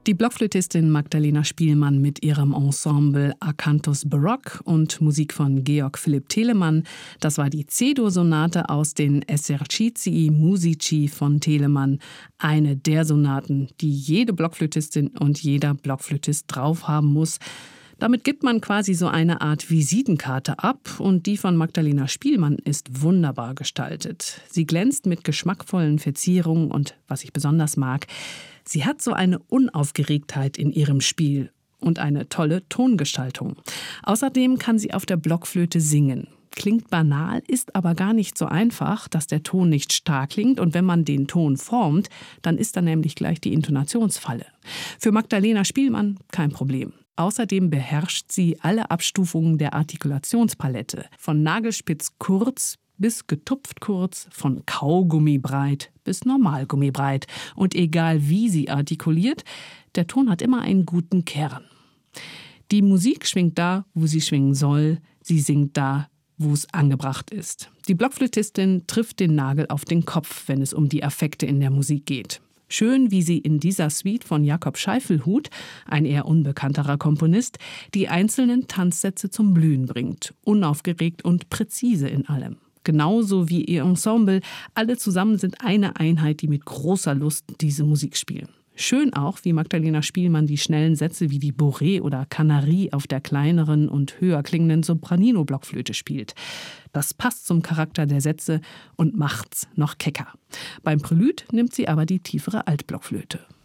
Die Blockflötistin Magdalena Spielmann mit ihrem Ensemble Acanthus Baroque und Musik von Georg Philipp Telemann. Das war die C-Dur-Sonate aus den Esercizii Musici von Telemann. Eine der Sonaten, die jede Blockflötistin und jeder Blockflötist drauf haben muss. Damit gibt man quasi so eine Art Visitenkarte ab und die von Magdalena Spielmann ist wunderbar gestaltet. Sie glänzt mit geschmackvollen Verzierungen und, was ich besonders mag, sie hat so eine Unaufgeregtheit in ihrem Spiel und eine tolle Tongestaltung. Außerdem kann sie auf der Blockflöte singen. Klingt banal, ist aber gar nicht so einfach, dass der Ton nicht stark klingt. Und wenn man den Ton formt, dann ist da nämlich gleich die Intonationsfalle. Für Magdalena Spielmann kein Problem. Außerdem beherrscht sie alle Abstufungen der Artikulationspalette. Von Nagelspitz kurz bis getupft kurz, von Kaugummibreit bis Normalgummibreit. Und egal wie sie artikuliert, der Ton hat immer einen guten Kern. Die Musik schwingt da, wo sie schwingen soll. Sie singt da, wo es angebracht ist. Die Blockflötistin trifft den Nagel auf den Kopf, wenn es um die Affekte in der Musik geht. Schön, wie sie in dieser Suite von Jakob Scheifelhuth, ein eher unbekannterer Komponist, die einzelnen Tanzsätze zum Blühen bringt. Unaufgeregt und präzise in allem. Genauso wie ihr Ensemble. Alle zusammen sind eine Einheit, die mit großer Lust diese Musik spielen. Schön auch, wie Magdalena Spielmann die schnellen Sätze wie die Bourrée oder Canarie auf der kleineren und höher klingenden Sopranino-Blockflöte spielt. Das passt zum Charakter der Sätze und macht's noch kecker. Beim Prelude nimmt sie aber die tiefere Altblockflöte.